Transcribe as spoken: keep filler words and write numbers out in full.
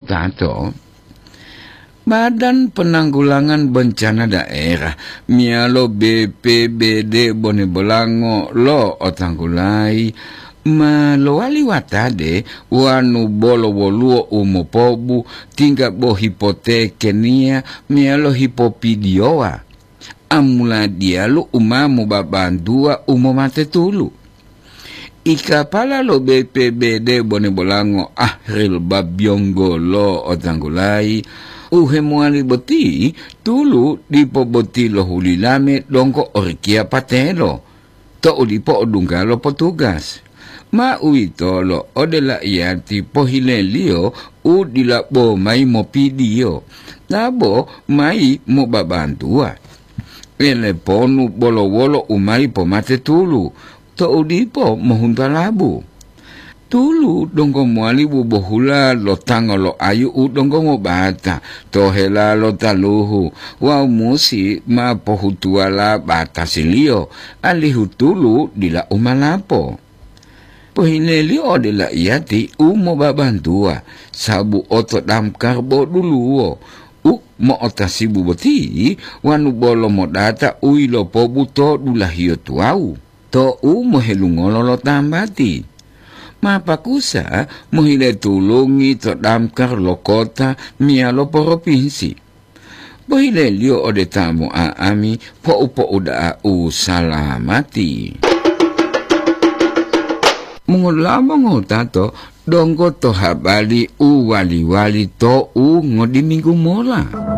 tato. Badan Penanggulangan Bencana Daerah mialo B P B D Bone Bolango lo otanggulai malo wali watade wanu bolo woluo umo pobu tingga bo hipoteke nia mialo hipopidioa amula dialu umamu babandua umo mate tulu. Ika pala lo B P B D Bone Bolango Ahril Babyongo lo otanggulai uhe muali boti tulu dipo boti lo hulilame dongko orikia patelo to udipo odunggalo petugas ma uito lo odela ianti pohilelio udila bo mai mo pidio nabo mai mo babantua ele ponu bolo wolo umai po mate tulu to udipo mohunta labu tulu dongko muali bubohula lo tango lo ayu u dongko mo bata to hela lo taluhu wa musi ma pohutua la bata silio alihu tulu dila umalapo pohilelio de la iati u mo babantua sabu oto dam karbo dulu u mo otasibu boti wanu bolo mo data uilo pobuto dulahio tuau to u mo helungolo lo tambati mapakusa mohile tulungi to damkar lo kota mia lo provinsi bohile lio ode tamu a ami po upo uda u salamati mengulama ngotato donggo to habali u wali wali to u ngodi minggu mola.